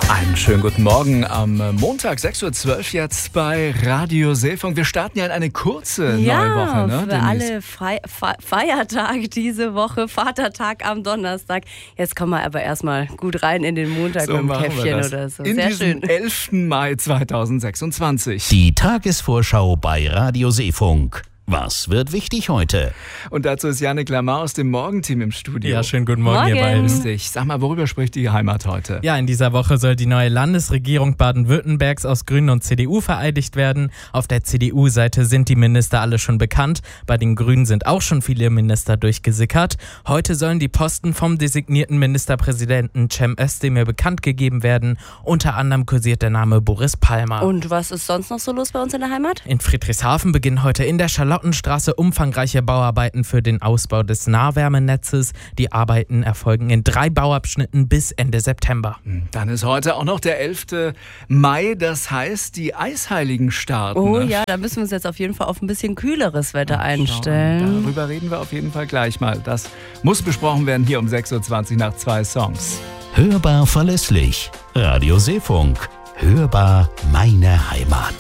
Einen schönen guten Morgen am Montag, 6.12 Uhr jetzt bei Radio Seefunk. Wir starten ja in eine kurze neue Woche. Ne? Für alle Feiertage diese Woche, Vatertag am Donnerstag. Jetzt kommen wir aber erstmal gut rein in den Montag So mit einem machen wir Käffchen das. oder so. In Sehr diesem schön. 11. Mai 2026. Die Tagesvorschau bei Radio Seefunk. Was wird wichtig heute? Und dazu ist Yannick Lamar aus dem Morgenteam im Studio. Ja, schönen guten Morgen, ihr beiden. Grüß dich. Sag mal, worüber spricht die Heimat heute? Ja, in dieser Woche soll die neue Landesregierung Baden-Württembergs aus Grünen und CDU vereidigt werden. Auf der CDU-Seite sind die Minister alle schon bekannt. Bei den Grünen sind auch schon viele Minister durchgesickert. Heute sollen die Posten vom designierten Ministerpräsidenten Cem Özdemir bekannt gegeben werden. Unter anderem kursiert der Name Boris Palmer. Und was ist sonst noch so los bei uns in der Heimat? In Friedrichshafen beginnen heute in der Charlottenstraße umfangreiche Bauarbeiten für den Ausbau des Nahwärmenetzes. Die Arbeiten erfolgen in 3 Bauabschnitten bis Ende September. Dann ist heute auch noch der 11. Mai, das heißt, die Eisheiligen starten. Oh ne? ja, da müssen wir uns jetzt auf jeden Fall auf ein bisschen kühleres Wetter Schauen. einstellen. Darüber reden wir auf jeden Fall gleich mal. Das muss besprochen werden hier um 6.20 Uhr nach 2 Songs. Hörbar verlässlich. Radio Seefunk. Hörbar meine Heimat.